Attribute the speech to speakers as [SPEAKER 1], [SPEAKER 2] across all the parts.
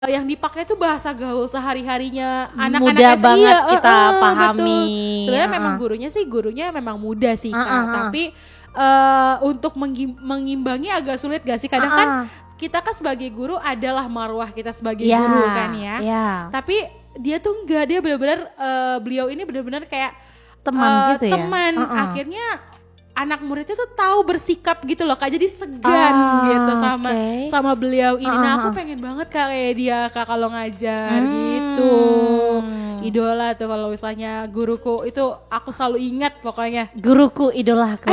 [SPEAKER 1] yang dipakai tuh bahasa gaul sehari-harinya
[SPEAKER 2] Mudah
[SPEAKER 1] anak-anak
[SPEAKER 2] banget
[SPEAKER 1] iya,
[SPEAKER 2] kita
[SPEAKER 1] betul.
[SPEAKER 2] pahami.
[SPEAKER 1] Sebenarnya memang gurunya memang muda sih Kak, tapi untuk mengimbangi agak sulit gak sih? Kadang kan kita kan sebagai guru adalah marwah kita sebagai guru kan ya. Tapi dia tuh enggak, dia benar-benar beliau ini benar-benar kayak
[SPEAKER 2] teman gitu ya.
[SPEAKER 1] Teman. Akhirnya anak muridnya tuh tahu bersikap gitu loh Kak, jadi segan gitu sama beliau ini. Nah aku pengen banget Kak kayak dia Kak kalau ngajar gitu. Idola tuh kalau misalnya guruku itu aku selalu ingat pokoknya.
[SPEAKER 2] Guruku idolaku.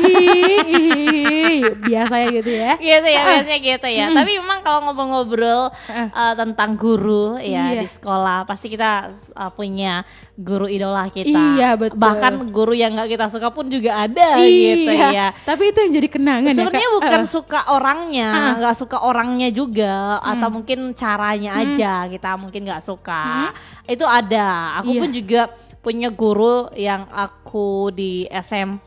[SPEAKER 1] Biasanya gitu ya.
[SPEAKER 2] Gitu ya, biasanya gitu ya. Tapi memang kalau ngobrol-ngobrol tentang guru ya di sekolah pasti kita punya guru idola kita.
[SPEAKER 1] Iya betul.
[SPEAKER 2] Bahkan guru yang nggak kita suka pun juga ada gitu ya.
[SPEAKER 1] Tapi itu yang jadi kenangan.
[SPEAKER 2] Sebenarnya bukan suka orangnya, nggak suka orangnya juga, atau mungkin caranya aja kita mungkin nggak suka. Itu ada. Aku pun juga punya guru yang aku di SMP.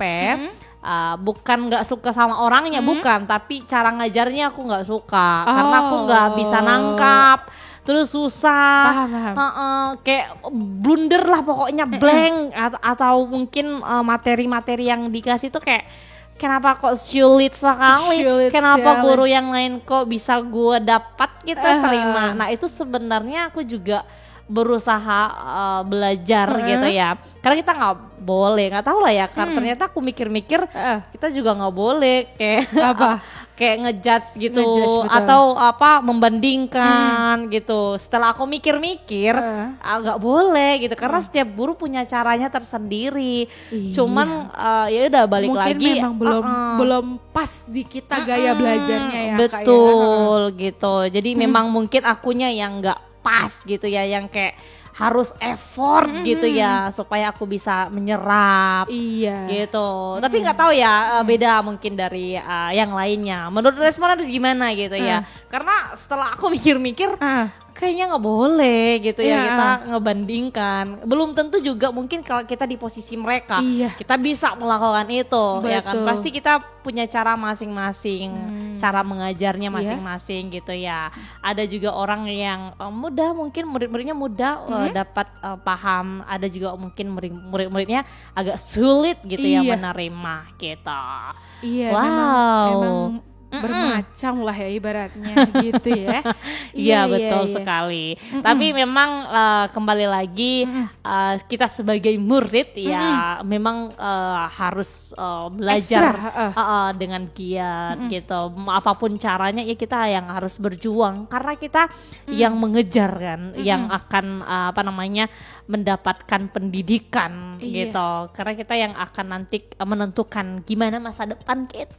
[SPEAKER 2] Bukan nggak suka sama orangnya, bukan, tapi cara ngajarnya aku nggak suka karena aku nggak bisa nangkap. Terus susah, kayak blunder lah pokoknya, blank atau mungkin materi-materi yang dikasih tuh kayak kenapa kok sulit sekali, kenapa guru yang lain kok bisa gue dapat gitu terima. Nah itu sebenarnya aku juga berusaha belajar gitu ya, karena kita nggak boleh, nggak tahu lah ya, karena ternyata aku mikir-mikir kita juga nggak boleh kayak kayak ngejudge gitu, atau membandingkan gitu. Setelah aku mikir-mikir nggak boleh gitu, karena setiap guru punya caranya tersendiri. Cuman ya udah balik
[SPEAKER 1] mungkin
[SPEAKER 2] lagi
[SPEAKER 1] memang belum pas di kita gaya belajarnya ya
[SPEAKER 2] betul Kak, ya. Gitu. Jadi memang mungkin akunya yang nggak pas gitu ya, yang kayak harus effort gitu ya supaya aku bisa menyerap gitu. Tapi nggak tahu ya, beda mungkin dari yang lainnya. Menurut responers gimana gitu ya? Karena setelah aku mikir-mikir kayaknya nggak boleh gitu ya kita ngebandingkan. Belum tentu juga mungkin kalau kita di posisi mereka kita bisa melakukan itu. Ya kan, pasti kita punya cara masing-masing, cara mengajarnya masing-masing gitu ya. Ada juga orang yang mudah, mungkin murid-muridnya mudah dapat paham. Ada juga mungkin murid-muridnya agak sulit gitu ya menerima gitu.
[SPEAKER 1] Memang bermacam lah ya ibaratnya gitu ya.
[SPEAKER 2] Iya betul sekali. Tapi memang kembali lagi kita sebagai murid ya memang harus belajar dengan giat gitu. Apapun caranya ya kita yang harus berjuang, karena kita yang mengejar kan, yang akan mendapatkan pendidikan gitu. Karena kita yang akan nanti menentukan gimana masa depan kita.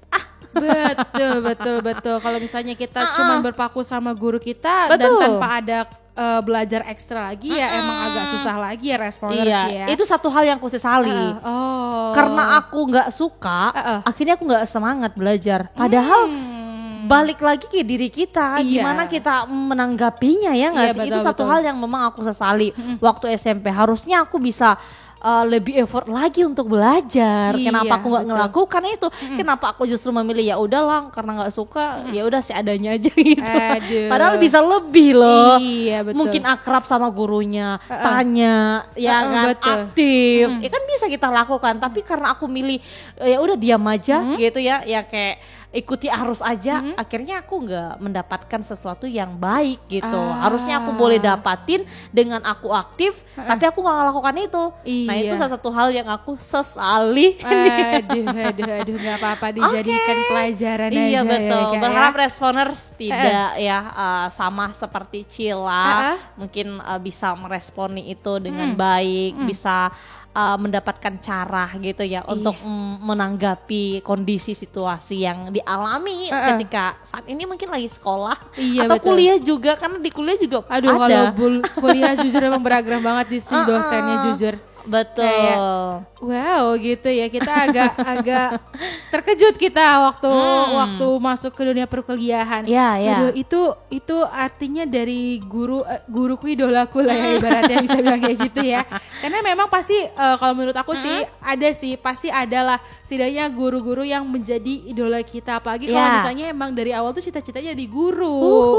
[SPEAKER 1] Betul. Kalau misalnya kita cuma berpaku sama guru kita dan tanpa ada belajar ekstra lagi ya emang agak susah lagi ya responers ya.
[SPEAKER 2] Itu satu hal yang aku sesali. Karena aku nggak suka, akhirnya aku nggak semangat belajar. Padahal balik lagi ke diri kita, gimana kita menanggapinya ya nggak sih? Itu satu hal yang memang aku sesali. Waktu SMP harusnya aku bisa lebih effort lagi untuk belajar. Kenapa aku nggak ngelakukan itu? Kenapa aku justru memilih ya udahlah karena nggak suka, ya udah seadanya aja gitu. Padahal bisa lebih loh. Mungkin akrab sama gurunya, tanya, ya kan, aktif. Ya kan bisa kita lakukan. Tapi karena aku milih ya udah diam aja gitu ya, ya kayak ikuti arus aja, akhirnya aku nggak mendapatkan sesuatu yang baik gitu. Harusnya aku boleh dapatin dengan aku aktif, tapi aku nggak melakukan itu. Nah itu salah satu hal yang aku sesali.
[SPEAKER 1] Aduh, nggak apa-apa, dijadikan pelajaran aja.
[SPEAKER 2] Iya betul.
[SPEAKER 1] Ya,
[SPEAKER 2] berharap responers tidak sama seperti Cila, mungkin bisa meresponi itu dengan baik, bisa mendapatkan cara gitu ya untuk menanggapi kondisi situasi yang dialami ketika saat ini mungkin lagi sekolah atau kuliah juga, karena di kuliah juga ada.
[SPEAKER 1] Kalau kuliah jujur emang beragam banget di sini dosennya jujur.
[SPEAKER 2] Betul.
[SPEAKER 1] Kayak, wow gitu ya, kita agak terkejut kita waktu masuk ke dunia perkulihahan. Aduh, itu artinya dari guruku idolaku lah ya ibaratnya bisa bilang kayak gitu ya. Karena memang pasti kalau menurut aku sih pasti adalah setidaknya guru-guru yang menjadi idola kita, apalagi kalau misalnya emang dari awal tuh cita-citanya jadi guru.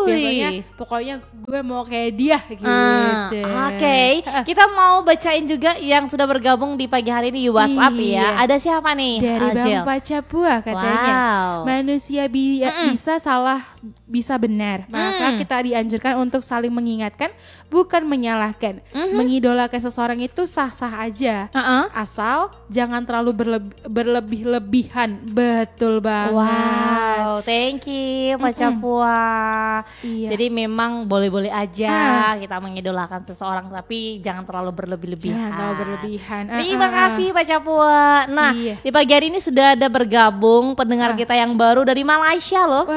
[SPEAKER 1] biasanya pokoknya gue mau kayak dia gitu.
[SPEAKER 2] Oke. Kita mau bacain juga yang sudah bergabung di pagi hari ini di WhatsApp ya. Ada siapa nih?
[SPEAKER 1] Dari Bang Pacapua katanya. Manusia bisa salah, bisa benar. Maka kita dianjurkan untuk saling mengingatkan, bukan menyalahkan. Mengidolakan seseorang itu sah-sah aja. Asal jangan terlalu berlebih-lebihan. Betul banget.
[SPEAKER 2] Wow, thank you Pacapua. Jadi memang boleh-boleh aja kita mengidolakan seseorang, tapi jangan terlalu berlebihan. Terima kasih Pacapua. Nah, di pagi hari ini sudah ada bergabung pendengar kita yang baru dari Malaysia loh.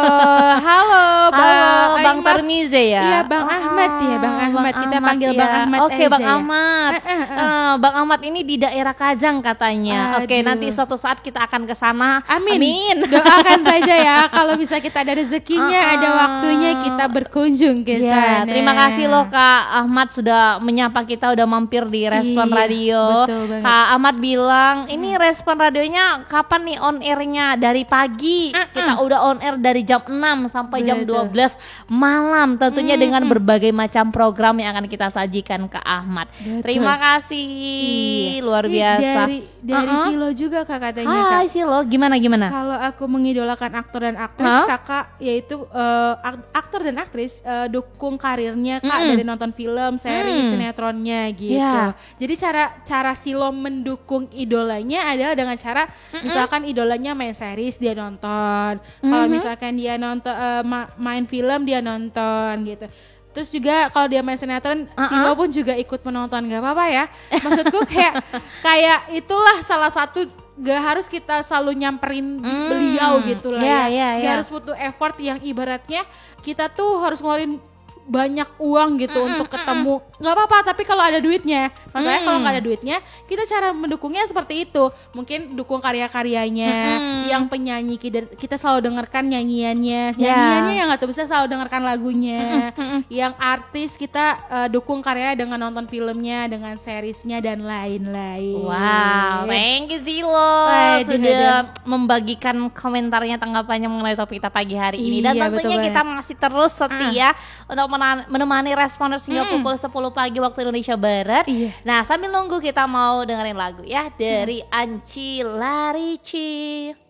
[SPEAKER 1] Halo
[SPEAKER 2] Bang Termize ya.
[SPEAKER 1] Iya, Bang Ahmad ya, Bang Ahmad. Kita panggil Bang Ahmad.
[SPEAKER 2] Oke, Bang Ahmad. Bang Ahmad ini di daerah Kajang katanya. Oke, nanti suatu saat kita akan ke sana.
[SPEAKER 1] Amin. Doakan saja ya, kalau bisa kita ada rezekinya, ada waktunya kita berkunjung ke sana.
[SPEAKER 2] Terima kasih loh Kak Ahmad sudah menyapa kita, udah mampir di Respon Radio. Kak Ahmad bilang, ini Respon Radionya kapan nih on airnya? Dari pagi. Kita udah on air dari jam 6 sampai jam 12 malam, tentunya dengan berbagai macam program yang akan kita sajikan ke Ahmad. Terima kasih. Luar biasa.
[SPEAKER 1] Dari Silo juga Kak katanya.
[SPEAKER 2] Hai Silo, gimana?
[SPEAKER 1] Kalau aku mengidolakan aktor dan aktris, Kakak yaitu aktor dan aktris dukung karirnya Kak dari nonton film, series, sinetronnya gitu. Jadi cara Silo mendukung idolanya adalah dengan cara misalkan idolanya main series dia nonton. Kalau misalkan dia nonton main film dia nonton gitu. Terus juga kalau dia main sinetron, Silo pun juga ikut menonton, gak apa-apa ya. Maksudku kayak itulah salah satu, gak harus kita selalu nyamperin beliau gitu lah Gak harus butuh effort yang ibaratnya kita tuh harus ngeluarin banyak uang gitu untuk ketemu, nggak apa-apa, tapi kalau ada duitnya. Masalahnya kalau nggak ada duitnya, kita cara mendukungnya seperti itu, mungkin dukung karya-karyanya. Yang penyanyi kita selalu dengarkan nyanyiannya yang nggak tuh bisa selalu dengarkan lagunya. Yang artis kita dukung karyanya dengan nonton filmnya, dengan seriesnya dan lain-lain.
[SPEAKER 2] Wow, thank you Zilo sudah membagikan komentarnya, tanggapannya mengenai topik kita pagi hari ini. Dan tentunya kita masih terus setia untuk menemani Responders hingga pukul 10 pagi waktu Indonesia Barat. Nah, sambil nunggu kita mau dengerin lagu ya dari Anci Larici.